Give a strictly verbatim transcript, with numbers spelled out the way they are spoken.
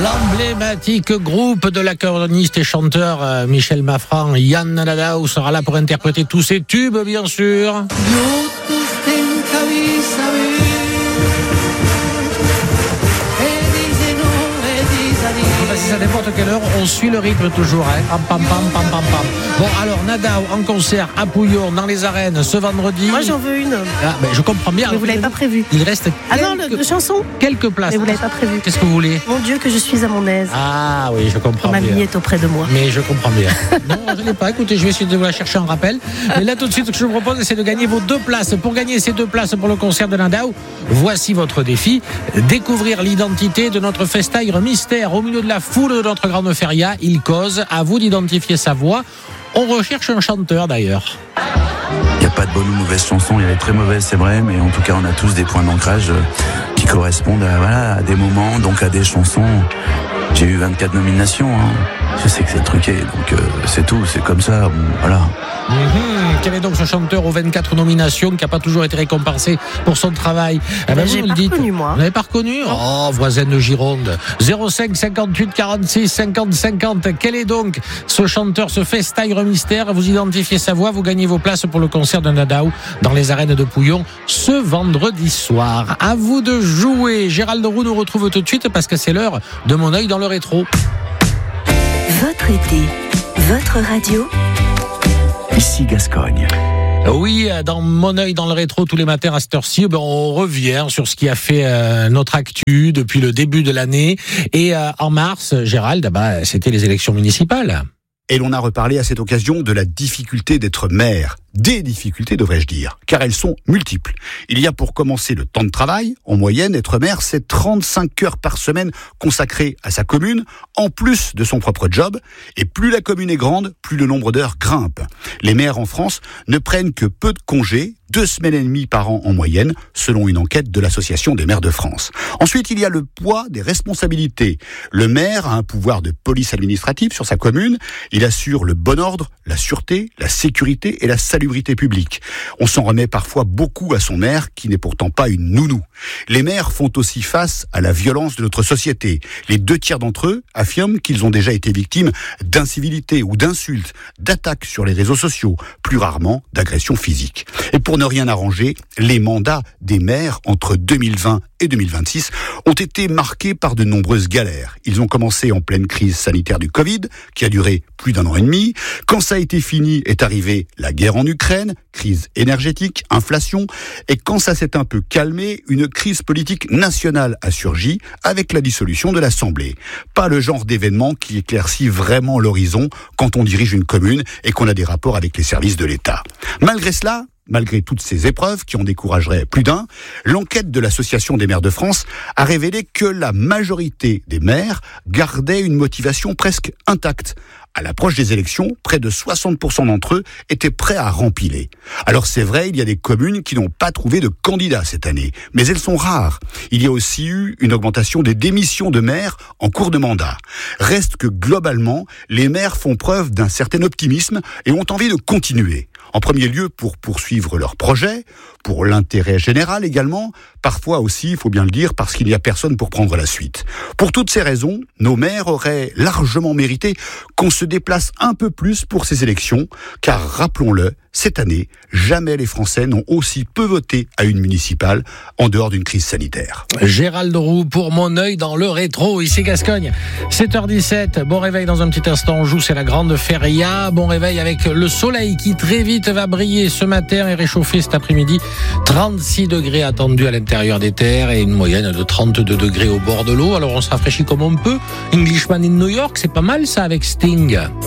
L'emblématique groupe de l'accordéoniste et chanteur euh, Michel Maffran, Yann Nadao sera là pour interpréter tous ses tubes, bien sûr. Si à n'importe quelle heure, on suit le rythme toujours. Hein. Pam, pam, pam, pam, pam, pam. Bon, alors, Nadao en concert à Pouillon, dans les arènes, ce vendredi. Moi, j'en veux une. Ah, ben, je comprends bien. Mais vous l'avez pas prévu. Il reste ah quelques, non, le, le chanson quelques places. Mais vous l'avez pas prévu. Qu'est-ce que vous voulez? Mon Dieu, que je suis à mon aise. Ah oui, je comprends ma bien. vie est auprès de moi. Mais je comprends bien. Non, je ne l'ai pas. Écoutez, je vais essayer de vous la chercher en rappel. Mais là, tout de suite, ce que je vous propose, c'est de gagner vos deux places. Pour gagner ces deux places pour le concert de Nadao, voici votre défi. Découvrir l'identité de notre festaire mystère au milieu de la foule de notre grande feria. Il cause. À vous d'identifier sa voix. On recherche un chanteur, d'ailleurs. Il n'y a pas de bonne ou mauvaise chanson, il y a des très mauvaises, c'est vrai, mais en tout cas, on a tous des points d'ancrage qui correspondent à, voilà, à des moments, donc à des chansons. J'ai eu vingt-quatre nominations, hein. Je sais que c'est truqué, donc euh, c'est tout, c'est comme ça, bon, voilà. Mmh, quel est donc ce chanteur aux vingt-quatre nominations qui n'a pas toujours été récompensé pour son travail? Eh ben, J'ai pas reconnu, moi. Vous n'avez pas reconnu? Oh, voisin de Gironde. zéro cinq cinquante-huit quarante-six cinquante cinquante. Quel est donc ce chanteur, ce festaire mystère? Vous identifiez sa voix, vous gagnez vos places pour le concert de Nadao dans les arènes de Pouillon ce vendredi soir. À vous de jouer. Gérald Roux nous retrouve tout de suite parce que c'est l'heure de Mon œil dans le rétro. Votre été, votre radio. Ici Gascogne. Oui, dans Mon œil dans le rétro tous les matins à cette heure-ci, ben on revient sur ce qui a fait euh, notre actu depuis le début de l'année. Et euh, en mars, Gérald, ben, c'était les élections municipales. Et l'on a reparlé à cette occasion de la difficulté d'être maire. Des difficultés, devrais-je dire, car elles sont multiples. Il y a pour commencer le temps de travail. En moyenne, être maire, c'est trente-cinq heures par semaine consacrées à sa commune, en plus de son propre job. Et plus la commune est grande, plus le nombre d'heures grimpe. Les maires en France ne prennent que peu de congés, deux semaines et demie par an en moyenne, selon une enquête de l'Association des maires de France. Ensuite, il y a le poids des responsabilités. Le maire a un pouvoir de police administrative sur sa commune. Il assure le bon ordre, la sûreté, la sécurité et la salubrité publique. On s'en remet parfois beaucoup à son maire, qui n'est pourtant pas une nounou. Les maires font aussi face à la violence de notre société. Les deux tiers d'entre eux affirment qu'ils ont déjà été victimes d'incivilités ou d'insultes, d'attaques sur les réseaux sociaux, plus rarement d'agressions physiques. Et pour ne rien arranger, les mandats des maires entre deux mille vingt et deux mille vingt-six ont été marqués par de nombreuses galères. Ils ont commencé en pleine crise sanitaire du Covid, qui a duré plus d'un an et demi. Quand ça a été fini, est arrivée la guerre en Ukraine, crise énergétique, inflation. Et quand ça s'est un peu calmé, une crise politique nationale a surgi avec la dissolution de l'Assemblée. Pas le genre d'événement qui éclaircit vraiment l'horizon quand on dirige une commune et qu'on a des rapports avec les services de l'État. Malgré cela, malgré toutes ces épreuves qui en décourageraient plus d'un, l'enquête de l'Association des maires de France a révélé que la majorité des maires gardaient une motivation presque intacte. À l'approche des élections, près de soixante pour cent d'entre eux étaient prêts à rempiler. Alors c'est vrai, il y a des communes qui n'ont pas trouvé de candidats cette année, mais elles sont rares. Il y a aussi eu une augmentation des démissions de maires en cours de mandat. Reste que globalement, les maires font preuve d'un certain optimisme et ont envie de continuer. En premier lieu pour poursuivre leurs projets, pour l'intérêt général également, parfois aussi, il faut bien le dire, parce qu'il n'y a personne pour prendre la suite. Pour toutes ces raisons, nos maires auraient largement mérité qu'on se déplace un peu plus pour ces élections, car rappelons-le, cette année, jamais les Français n'ont aussi peu voté à une municipale en dehors d'une crise sanitaire. Gérald Roux pour Mon œil dans le rétro, ici Gascogne. sept heures dix-sept, bon réveil dans un petit instant, on joue, c'est la grande feria. Bon réveil avec le soleil qui très vite va briller ce matin et réchauffer cet après-midi. trente-six degrés attendus à l'intérieur des terres et une moyenne de trente-deux degrés au bord de l'eau. Alors on se rafraîchit comme on peut. Englishman in New York, c'est pas mal ça avec Sting.